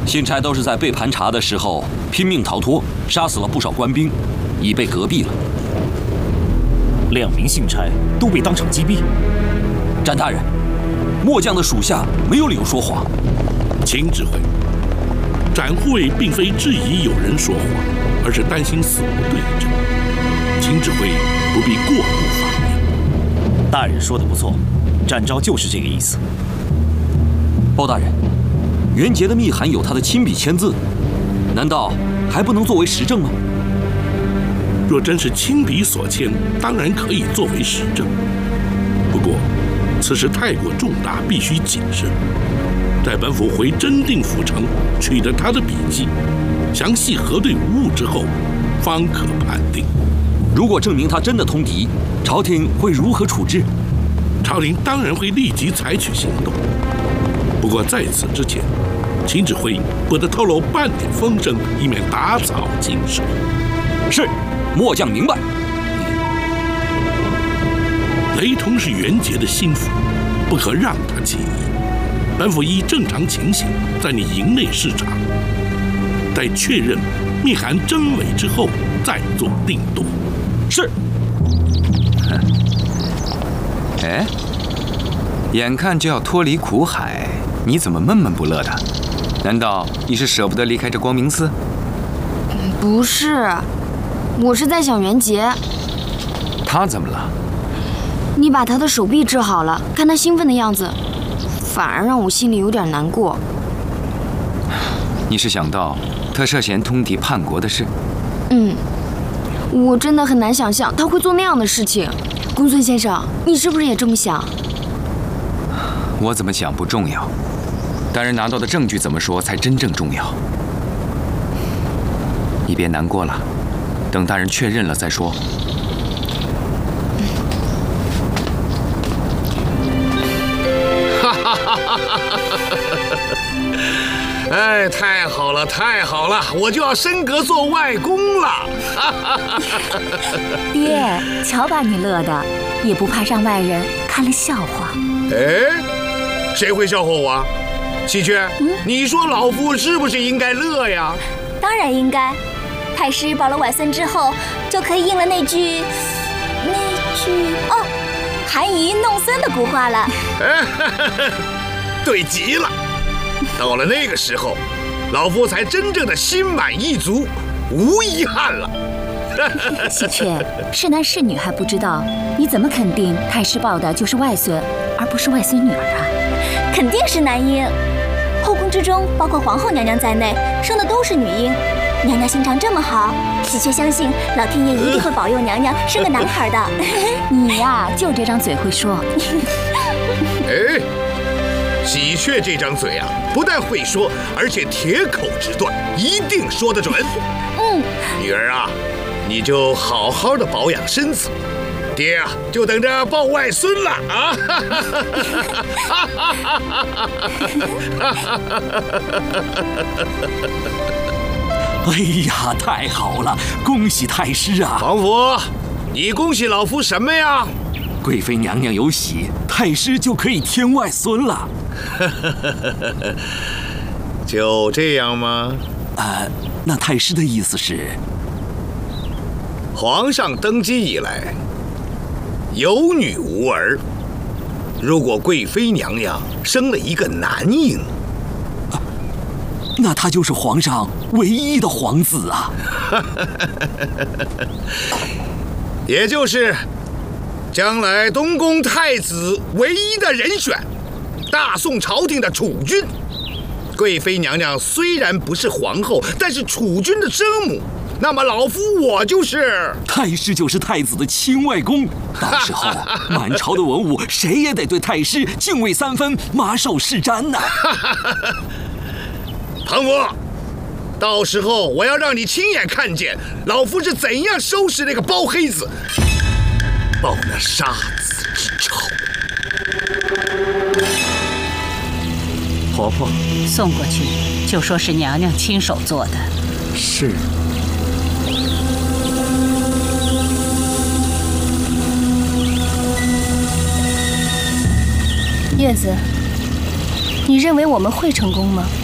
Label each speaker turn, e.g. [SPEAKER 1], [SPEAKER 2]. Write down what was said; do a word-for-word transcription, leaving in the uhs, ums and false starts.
[SPEAKER 1] 信差都是在被盘查的时候拼命逃脱，杀死了不少官兵，已被革毙了。
[SPEAKER 2] 两名信差都被当场击毙。
[SPEAKER 1] 詹大人，末将的属下没有理由说谎。
[SPEAKER 3] 秦指挥，展护卫并非质疑有人说谎，而是担心死无对证。秦指挥不必过度反应。
[SPEAKER 2] 大人说的不错，展昭就是这个意思。
[SPEAKER 1] 包大人，袁杰的密函有他的亲笔签字，难道还不能作为实证吗？
[SPEAKER 3] 若真是亲笔所签，当然可以作为实证。不过，此事太过重大，必须谨慎。待本府回真定府城，取得他的笔迹，详细核对无误之后，方可判定。
[SPEAKER 1] 如果证明他真的通敌，朝廷会如何处置？
[SPEAKER 3] 朝廷当然会立即采取行动。不过在此之前，秦指挥不得透露半点风声，以免打草惊蛇。
[SPEAKER 1] 是，末将明白。
[SPEAKER 3] 雷同是袁杰的心腹，不可让他起疑。本府依正常情形，在你营内视察，待确认密函真伪之后，再做定夺。
[SPEAKER 1] 是。
[SPEAKER 4] 哎，眼看就要脱离苦海，你怎么闷闷不乐的？难道你是舍不得离开这光明寺？
[SPEAKER 5] 不是，我是在想袁杰。
[SPEAKER 4] 他怎么了？
[SPEAKER 5] 你把他的手臂治好了，看他兴奋的样子，反而让我心里有点难过。
[SPEAKER 4] 你是想到他涉嫌通敌叛国的事？
[SPEAKER 5] 嗯，我真的很难想象他会做那样的事情。公孙先生，你是不是也这么想？
[SPEAKER 4] 我怎么想不重要，大人拿到的证据怎么说才真正重要。你别难过了，等大人确认了再说。
[SPEAKER 6] 哎，太好了，太好了，我就要升格做外公了！
[SPEAKER 7] 爹，瞧把你乐的，也不怕让外人看了笑话。
[SPEAKER 6] 哎，谁会笑话我啊？喜鹊，嗯，你说老夫是不是应该乐呀？
[SPEAKER 7] 当然应该。太师保了外孙之后，就可以应了那句那句哦，含饴弄孙的古话了。
[SPEAKER 6] 对极了。到了那个时候，老夫才真正的心满意足，无遗憾了。
[SPEAKER 7] 喜鹊，是男是女还不知道，你怎么肯定太师抱的就是外孙，而不是外孙女儿啊？肯定是男婴。后宫之中，包括皇后娘娘在内，生的都是女婴。娘娘心肠这么好，喜鹊相信老天爷一定会保佑娘娘生个男孩的。你呀，就这张嘴会说。
[SPEAKER 6] 哎。喜鹊这张嘴啊，不但会说，而且铁口直断，一定说得准。
[SPEAKER 7] 嗯，
[SPEAKER 6] 女儿啊，你就好好的保养身子，爹啊，就等着抱外孙了啊！
[SPEAKER 1] 哎呀，太好了，恭喜太师啊！
[SPEAKER 6] 王府，你恭喜老夫什么呀？
[SPEAKER 1] 贵妃娘娘有喜，太师就可以添外孙了。
[SPEAKER 6] 就这样吗？
[SPEAKER 1] 呃，那太师的意思是，
[SPEAKER 6] 皇上登基以来，有女无儿。如果贵妃娘娘生了一个男婴，
[SPEAKER 1] 啊，那他就是皇上唯一的皇子啊。
[SPEAKER 6] 也就是将来东宫太子唯一的人选。大宋朝廷的储君，贵妃娘娘虽然不是皇后，但是储君的生母，那么老夫我就是
[SPEAKER 1] 太师，就是太子的亲外公。到时候满朝的文武谁也得对太师敬畏三分，马首是瞻呐。
[SPEAKER 6] 庞福，到时候我要让你亲眼看见老夫是怎样收拾那个包黑子，报那杀子之仇。
[SPEAKER 8] 婆婆，送过去，就说是娘娘亲手做的。
[SPEAKER 4] 是。
[SPEAKER 7] 月子，你认为我们会成功吗？